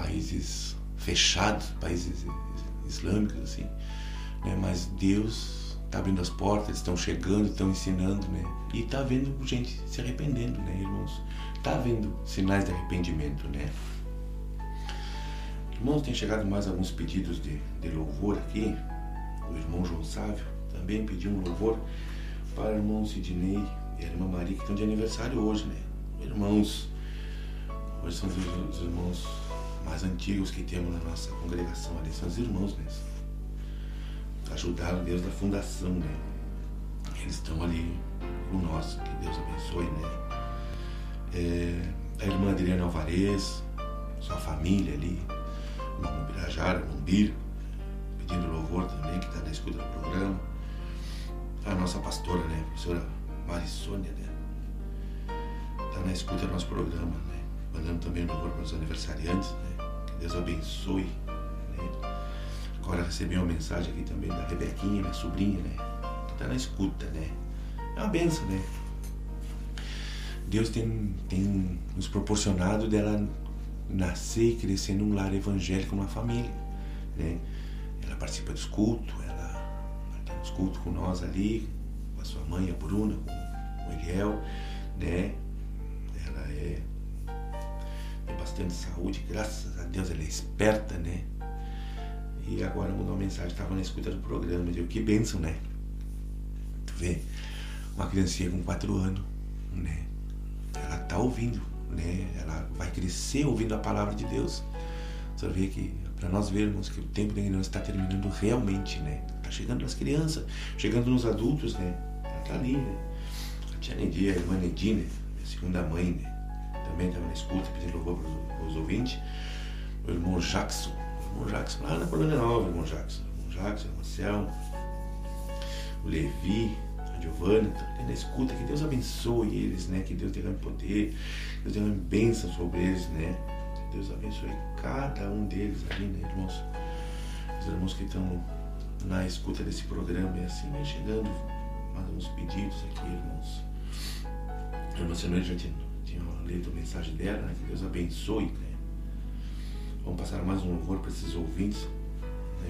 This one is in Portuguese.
países fechados, países islâmicos, assim, né? Mas Deus está abrindo as portas, eles estão chegando, estão ensinando, né? E está vendo gente se arrependendo, né, irmãos? Está havendo sinais de arrependimento, né? Irmãos, tem chegado mais alguns pedidos de louvor aqui. O irmão João Sávio também pediu um louvor para o irmão Sidney e a irmã Maria, que estão de aniversário hoje, né? Irmãos, hoje são os irmãos mais antigos que temos na nossa congregação ali, são os irmãos, né? Ajudaram Deus da fundação, né? Eles estão ali conosco, que Deus abençoe, né? A irmã Adriana Alvarez, sua família ali, no Birajara, no Bir, pedindo louvor também, que está na escuta do programa. A nossa pastora, né? A professora Marissônia, né? Está na escuta do nosso programa, né? Mandando também louvor para os aniversariantes, né? Que Deus abençoe, né? Agora recebi uma mensagem aqui também da Rebequinha, minha sobrinha, né? Que está na escuta, né? É uma benção, né? Deus tem nos proporcionado dela nascer e crescer num lar evangélico, numa família, né? Ela participa dos cultos, ela tem os cultos com nós ali, com a sua mãe, a Bruna, com o Eliel, né? Ela tem bastante saúde, graças a Deus, ela é esperta, né? E agora mandou uma mensagem, estava na escuta do programa, eu digo, que bênção, né? Tu vê, uma criancinha com 4 anos, né? Ela tá ouvindo, né? Ela vai crescer ouvindo a palavra de Deus. Você vê que, para nós vermos que o tempo da ignorância está terminando realmente, né? Tá chegando nas crianças, chegando nos adultos, né? Ela tá ali, né? A tia Nedia, a irmã Nedina, a segunda mãe, né? Também estava na escuta, pedindo louvor para os ouvintes. O irmão Jackson, lá na Colônia Nova, o irmão Jackson, o Marcel, o Levi, a Giovana, tá na escuta, que Deus abençoe eles, né? Que Deus derrame poder, que Deus derrame bênção sobre eles, né? Que Deus abençoe cada um deles ali, né, irmãos? Os irmãos que estão na escuta desse programa, e assim vai chegando mais uns pedidos aqui, irmãos. A irmã Senhora já tinha lido a mensagem dela, né? Que Deus abençoe, né? Vamos passar mais um louvor para esses ouvintes.